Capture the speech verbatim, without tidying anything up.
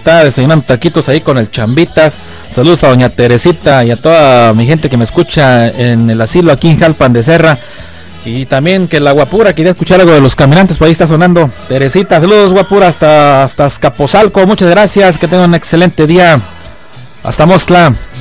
está desayunando taquitos ahí con el Chambitas. Saludos a doña Teresita y a toda mi gente que me escucha en el asilo aquí en Jalpan de Serra. Y también que la Guapura quería escuchar algo de Los Caminantes, por ahí está sonando. Teresita, saludos Guapura hasta, hasta Azcapotzalco, muchas gracias, que tengan un excelente día. Hasta Mostla.